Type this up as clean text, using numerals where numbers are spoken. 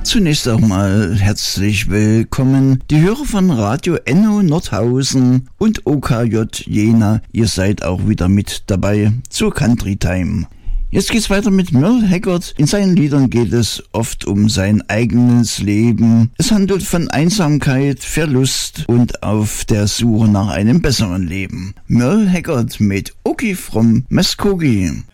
Zunächst auch mal herzlich willkommen, die Hörer von Radio Enno Nordhausen und OKJ Jena. Ihr seid auch wieder mit dabei zur Country Time. Jetzt geht's weiter mit Merle Haggard. In seinen Liedern geht es oft um sein eigenes Leben. Es handelt von Einsamkeit, Verlust und auf der Suche nach einem besseren Leben. Merle Haggard mit Okie from Muskogee.